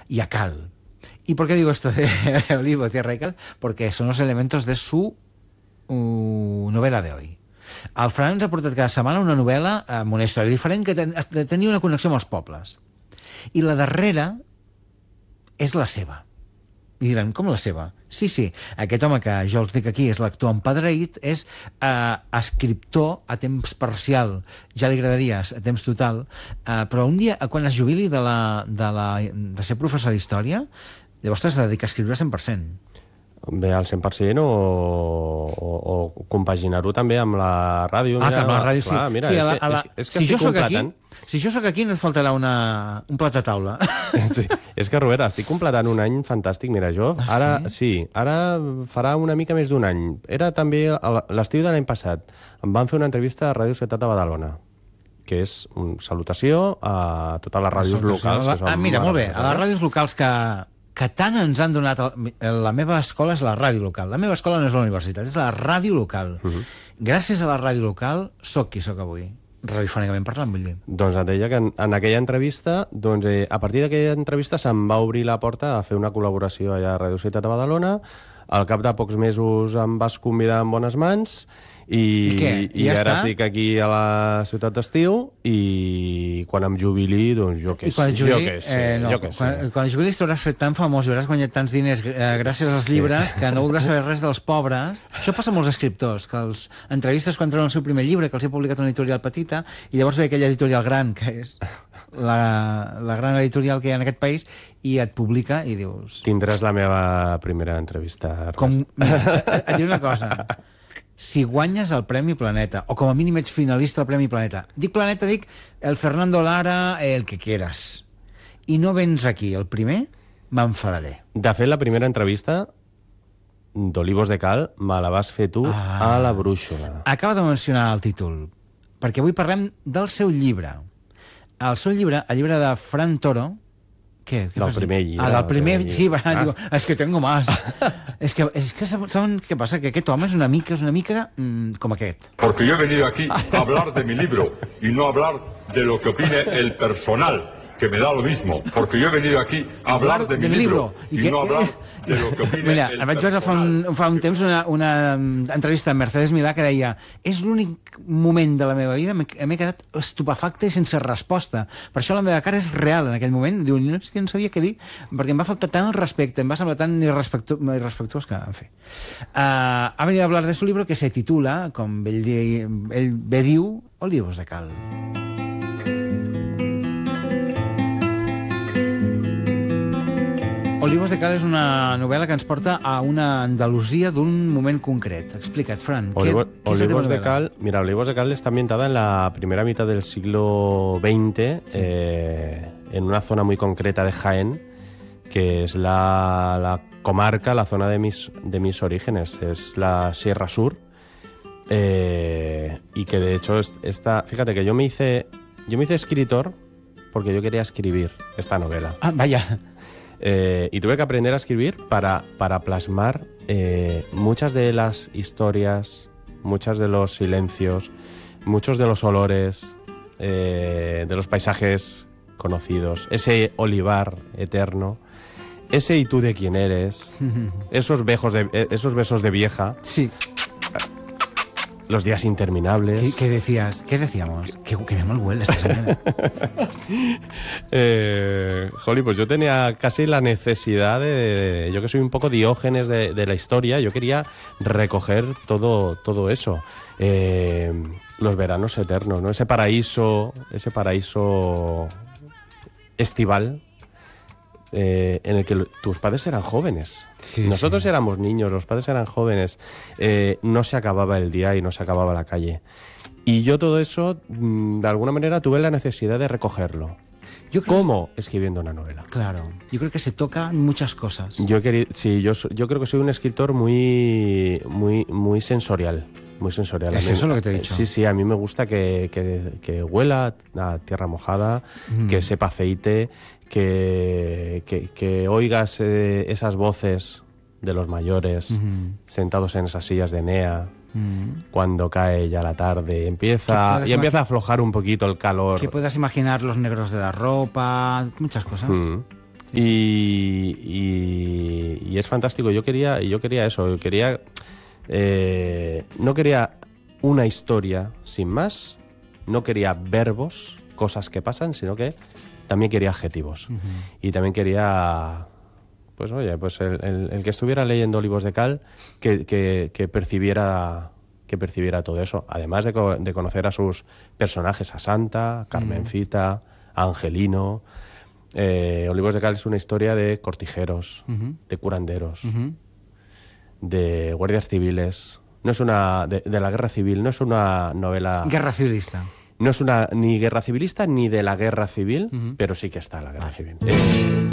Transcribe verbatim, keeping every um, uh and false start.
y a cal. ¿Y por qué digo esto de olivo, tierra y cal? Porque son los elementos de su uh, novela de hoy. El Fran ens ha portat cada setmana una novel·la amb una història diferent que ten, tenia una connexió amb els pobles. I la darrera és la seva. I diran, com la seva? Sí, sí, aquest home que jo els dic aquí és l'actor empadreït, és eh, escriptor a temps parcial, ja li agradaria a temps total, eh, però un dia, quan es jubili de, la, de, la, de ser professor d'història, llavors t'has de dedicar a escriure cent per cent. Bé, al cent per cent o, o, o compaginar-ho també amb la ràdio. Ah, mira, que amb la ràdio, sí. Clar, mira, sí és, a la, que, a la, és, és que si estic jo soc completant... Aquí, si jo soc aquí no et faltarà una, un plat de taula. Sí, és que, Robert, estic completant un any fantàstic. Mira, jo, ah, ara, sí? sí, ara farà una mica més d'un any. Era també l'estiu de l'any passat. Em van fer una entrevista a Ràdio Ciutat de Badalona, que és una salutació a totes les ràdios locals. Que són ah, mira, molt bé, a les ràdios locals que... que tant ens han donat... El... La meva escola és la ràdio local. La meva escola no és la universitat, és la ràdio local. Uh -huh. Gràcies a la ràdio local soc qui soc avui. Radiofònicament parlant, vull dir. Doncs et deia que en, en aquella entrevista, doncs, eh, a partir d'aquella entrevista se'm va obrir la porta a fer una col·laboració allà a Ràdio Ciutat de Badalona. Al cap de pocs mesos em vas convidar en bones mans i, I, i, I ja ara està? estic aquí a la ciutat d'estiu i quan em jubili, doncs jo què sé, jubili, jo què sé, eh, no, jo què sé. Quan, quan jubilis t'hauràs fet tan famós i hauràs guanyat tants diners eh, gràcies als llibres que no voldràs saber res dels pobres. Això passa a molts escriptors, que els entrevistes quan treuen el seu primer llibre, que els he publicat una editorial petita, i llavors ve aquella editorial gran, que és la, la gran editorial que hi ha en aquest país, i et publica i dius... Tindràs la meva primera entrevista. Com, mira, et, et diré una cosa. Si guanyes el Premi Planeta, o com a mínim ets finalista al Premi Planeta, dic Planeta, dic el Fernando Lara, el que quieras, i no vens aquí el primer, m'enfadaré. De fet, la primera entrevista d'Olivos de Cal me la vas fer tu ah. a la Brúixola. Acaba de mencionar el títol, perquè avui parlem del seu llibre. El seu llibre, el llibre de Fran Toro, què? Què del primer llibre. Ah, del primer, primer sí, va, ah. digo, és que tengo más. és que, és que saben què passa? Que aquest home és una mica, és una mica mmm, com aquest. Porque yo he venido aquí a hablar de mi libro y no a hablar de lo que opine el personal, que me da lo mismo, porque yo he venido aquí a hablar de, de mi libro, libro y, y que, no a hablar de lo que opine Mira, el vaig personal. Fa un, fa un temps una, una entrevista amb Mercedes Milà que deia és l'únic moment de la meva vida m'he quedat estupefacte i sense resposta. Per això la meva cara és real en aquell moment. Diu, no, és que no sabia què dir, perquè em va faltar tant el respecte, em va semblar tan irrespectu irrespectuós que, en fi. Uh, ha venido a hablar de su libro que se titula, com ell, di, ell bé diu, Olivos de Cal. Olivos de Cal és una novel·la que ens porta a una Andalusia d'un moment concret. Explica't, Fran. Olivo, ¿qué, qué Olivos de Cal, mira, Olivos de Cal está ambientada en la primera mitad del siglo veinte, sí. eh, en una zona muy concreta de Jaén, que es la, la comarca, la zona de mis, de mis orígenes, es la Sierra Sur, eh, y que de hecho está, fíjate que yo me hice, yo me hice escritor porque yo quería escribir esta novela. Ah, vaya. Eh, y tuve que aprender a escribir para, para plasmar eh, muchas de las historias, muchos de los silencios, muchos de los olores, eh, de los paisajes conocidos, ese olivar eterno, ese y tú de quién eres, esos, bejos de, esos besos de vieja. Sí. Los días interminables. ¿Qué, qué decías? ¿Qué decíamos? Que, que mal huele esta señora. eh, Joli, pues yo tenía casi la necesidad de, de... Yo que soy un poco Diógenes de, de la historia, yo quería recoger todo, todo eso. Eh, los veranos eternos, ¿no? Ese paraíso, ese paraíso estival eh, en el que tus padres eran jóvenes. Sí, Nosotros sí. éramos niños, los padres eran jóvenes, eh, no se acababa el día y no se acababa la calle. Y yo todo eso, de alguna manera, tuve la necesidad de recogerlo. Yo creo ¿Cómo? Que... Escribiendo una novela. Claro, yo creo que se tocan muchas cosas. Yo, quería, sí, yo, yo creo que soy un escritor muy, muy, muy sensorial. Muy sensorial. ¿Es mí, eso lo que te he dicho? Sí, sí, a mí me gusta que, que, que huela a tierra mojada, mm. que sepa aceite, que, que, que oigas eh, esas voces de los mayores mm. sentados en esas sillas de Enea. Mm. Cuando cae ya la tarde, empieza y empieza a aflojar un poquito el calor. Que puedas imaginar los negros de la ropa, muchas cosas. Mm. Y, y, y es fantástico. Yo quería, yo quería eso. Yo quería, eh, no quería una historia sin más. No quería verbos, cosas que pasan, sino que también quería adjetivos. Uh-huh. Y también quería, pues oye, pues el, el, el que estuviera leyendo Olivos de Cal, que, que, que percibiera que percibiera todo eso. Además de, co- de conocer a sus personajes, a Santa, a Carmencita, a Angelino. Eh, Olivos de Cal es una historia de cortijeros, uh-huh. de curanderos, uh-huh. de guardias civiles. No es una de, de la guerra civil, no es una novela... Guerra civilista. No es una ni guerra civilista ni de la guerra civil, uh-huh. pero sí que está la guerra vale. civil. Eh,